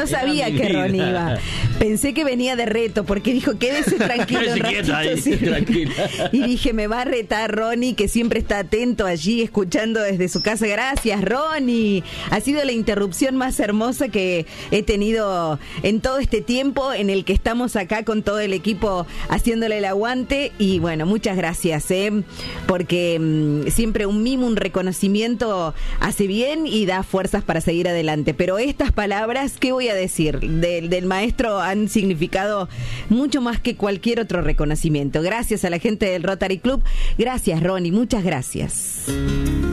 No sabía que Ronnie iba. Pensé que venía de reto, porque dijo, quédese tranquilo un ratito. Ahí, sí. Tranquila. Y dije, me va a retar Ronnie, que siempre está atento allí, escuchando desde su casa. Gracias, Ronnie. Ha sido la interrupción más hermosa que he tenido en todo este tiempo en el que estamos acá con todo el equipo haciéndole el aguante. Y bueno, muchas gracias, porque siempre un mimo, un reconocimiento hace bien y da fuerzas para seguir adelante. Pero estas palabras, ¿qué voy a decir? Del maestro han significado mucho más que cualquier otro reconocimiento. Gracias a la gente del Rotary Club. Gracias, Ronnie. Muchas gracias.